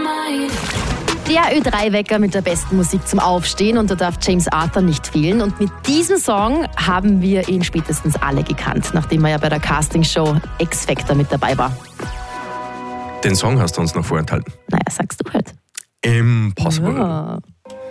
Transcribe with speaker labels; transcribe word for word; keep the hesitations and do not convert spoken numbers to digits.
Speaker 1: Der Ö drei Wecker mit der besten Musik zum Aufstehen und da darf James Arthur nicht fehlen. Und mit diesem Song haben wir ihn spätestens alle gekannt, nachdem er ja bei der Castingshow X-Factor mit dabei war.
Speaker 2: Den Song hast du uns noch vorenthalten.
Speaker 1: Naja, sagst du halt.
Speaker 2: Impossible.
Speaker 1: Ja.